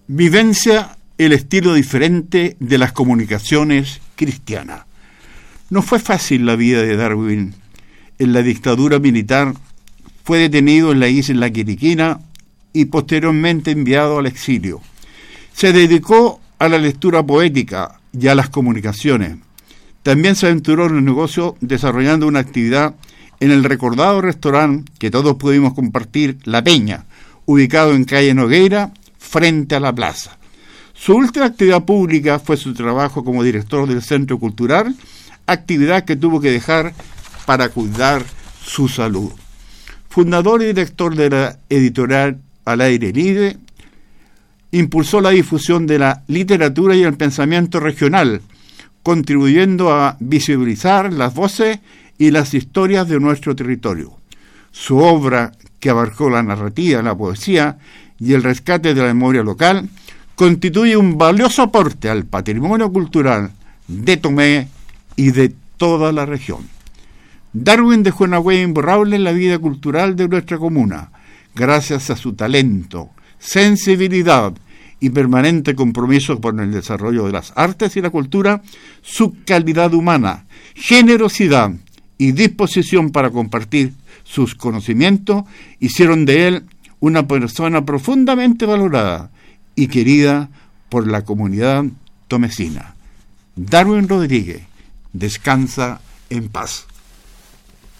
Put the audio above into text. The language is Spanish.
Vivencia el estilo diferente de las comunicaciones cristianas. No fue fácil la vida de Darwin. En la dictadura militar fue detenido en la isla Quiriquina y posteriormente enviado al exilio. Se dedicó a la lectura poética y a las comunicaciones. También se aventuró en el negocio desarrollando una actividad en el recordado restaurante que todos pudimos compartir, La Peña, ubicado en calle Nogueira, frente a la plaza. Su última actividad pública fue su trabajo como director del Centro Cultural, actividad que tuvo que dejar para cuidar su salud. Fundador y director de la editorial Al Aire Libre, impulsó la difusión de la literatura y el pensamiento regional, contribuyendo a visibilizar las voces y las historias de nuestro territorio. Su obra, que abarcó la narrativa, la poesía y el rescate de la memoria local, constituye un valioso aporte al patrimonio cultural de Tomé y de toda la región. Darwin dejó una huella imborrable en la vida cultural de nuestra comuna, gracias a su talento, sensibilidad y permanente compromiso con el desarrollo de las artes y la cultura. Su calidad humana, generosidad y disposición para compartir sus conocimientos hicieron de él una persona profundamente valorada y querida por la comunidad tomesina. Darwin Rodríguez, descansa en paz.